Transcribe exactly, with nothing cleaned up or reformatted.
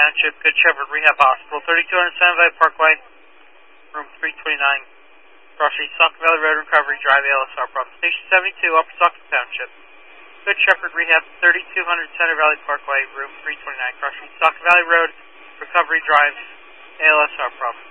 Township, Good Shepherd Rehab Hospital, thirty-two hundred Center Valley Parkway, room three twenty-nine, cross street, Sauk Valley Road, Recovery Drive, A L S R problem. Station seventy-two, Upper Sauk Township, Good Shepherd Rehab, thirty-two hundred Center Valley Parkway, room three twenty-nine, cross street, Sauk Valley Road, Recovery Drive, A L S R problem.